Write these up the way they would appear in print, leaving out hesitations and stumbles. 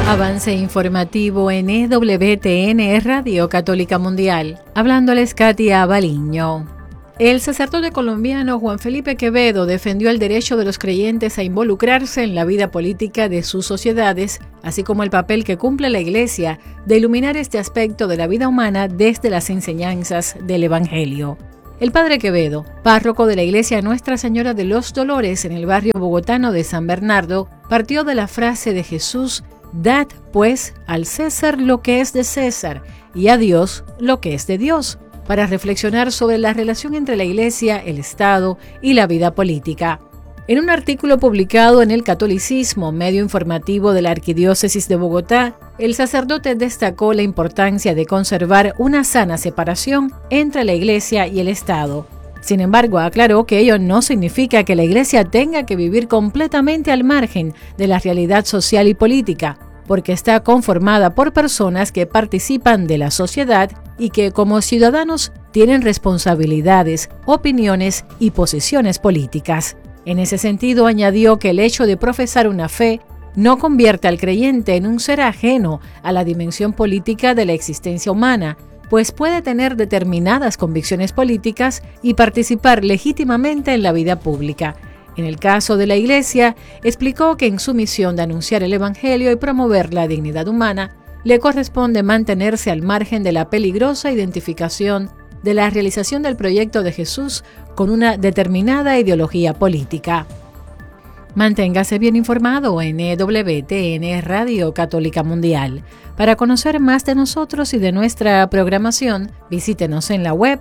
Avance informativo en EWTN Radio Católica Mundial. Hablándoles Katia Baliño. El sacerdote colombiano Juan Felipe Quevedo defendió el derecho de los creyentes a involucrarse en la vida política de sus sociedades, así como el papel que cumple la Iglesia de iluminar este aspecto de la vida humana desde las enseñanzas del Evangelio. El padre Quevedo, párroco de la Iglesia Nuestra Señora de los Dolores en el barrio bogotano de San Bernardo, partió de la frase de Jesús: «Dad, pues, al César lo que es de César y a Dios lo que es de Dios», para reflexionar sobre la relación entre la Iglesia, el Estado y la vida política. En un artículo publicado en El Catolicismo, medio informativo de la Arquidiócesis de Bogotá, el sacerdote destacó la importancia de conservar una sana separación entre la Iglesia y el Estado. Sin embargo, aclaró que ello no significa que la Iglesia tenga que vivir completamente al margen de la realidad social y política, porque está conformada por personas que participan de la sociedad y que, como ciudadanos, tienen responsabilidades, opiniones y posiciones políticas. En ese sentido, añadió que el hecho de profesar una fe no convierte al creyente en un ser ajeno a la dimensión política de la existencia humana, pues puede tener determinadas convicciones políticas y participar legítimamente en la vida pública. En el caso de la Iglesia, explicó que en su misión de anunciar el Evangelio y promover la dignidad humana, le corresponde mantenerse al margen de la peligrosa identificación de la realización del proyecto de Jesús con una determinada ideología política. Manténgase bien informado en EWTN Radio Católica Mundial. Para conocer más de nosotros y de nuestra programación, visítenos en la web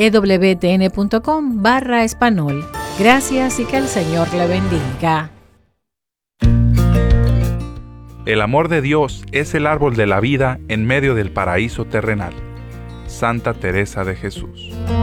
ewtn.com/español. Gracias y que el Señor le bendiga. El amor de Dios es el árbol de la vida en medio del paraíso terrenal. Santa Teresa de Jesús.